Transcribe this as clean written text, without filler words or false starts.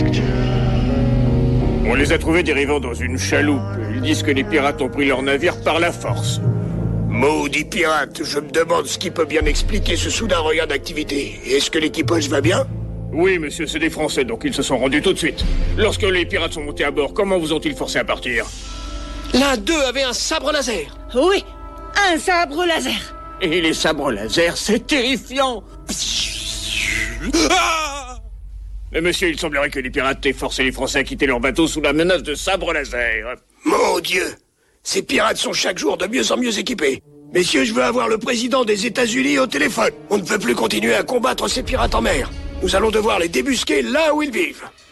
On les a trouvés dérivant dans une chaloupe. Ils disent que les pirates ont pris leur navire par la force. Maudit pirate, je me demande ce qui peut bien expliquer ce soudain regain d'activité. Est-ce que l'équipage va bien? Oui, monsieur, c'est des Français, donc ils se sont rendus tout de suite. Lorsque les pirates sont montés à bord, comment vous ont-ils forcé à partir? L'un d'eux avait un sabre laser. Oui, un sabre laser. Et les sabres laser, c'est terrifiant. Mais monsieur, il semblerait que les pirates aient forcé les Français à quitter leur bateau sous la menace de sabres laser. Mon Dieu! Ces pirates sont chaque jour de mieux en mieux équipés. Messieurs, je veux avoir le président des États-Unis au téléphone. On ne peut plus continuer à combattre ces pirates en mer. Nous allons devoir les débusquer là où ils vivent.